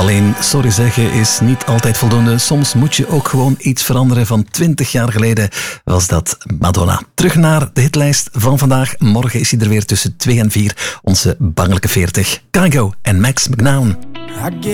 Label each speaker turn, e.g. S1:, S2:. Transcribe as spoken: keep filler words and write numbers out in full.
S1: Alleen sorry zeggen is niet altijd voldoende. Soms moet je ook gewoon iets veranderen. Van twintig jaar geleden was dat Madonna. Terug naar de hitlijst van vandaag. Morgen is hij er weer tussen twee en vier. Onze bangelijke veertig. Kygo en Max McNown.